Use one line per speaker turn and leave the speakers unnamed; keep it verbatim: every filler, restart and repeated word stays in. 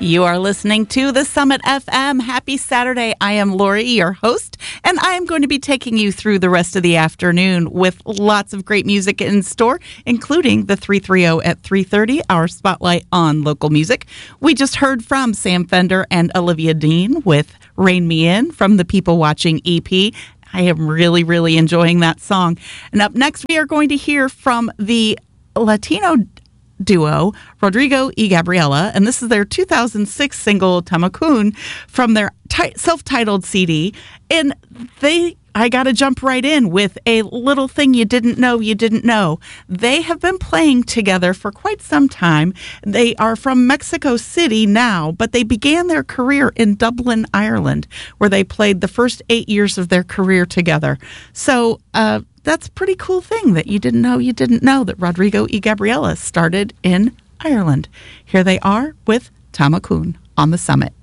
You are listening to the Summit F M. Happy Saturday. I am Lori, your host, and I am going to be taking you through the rest of the afternoon with lots of great music in store, including the three thirty at three thirty, our spotlight on local music. We just heard from Sam Fender and Olivia Dean with Rein Me In from the People Watching E P. I am really, really enjoying that song. And up next, we are going to hear from the Latino duo Rodrigo y Gabriela, and this is their two thousand six single Tamacun from their t- self-titled C D. And they I gotta jump right in with a little thing you didn't know you didn't know. They have been playing together for quite some time. They are from Mexico City now, but they began their career in Dublin, Ireland, where they played the first eight years of their career together. So uh, that's a pretty cool thing that you didn't know you didn't know, that Rodrigo y Gabriela started in Ireland. Here they are with Tamacun on the Summit.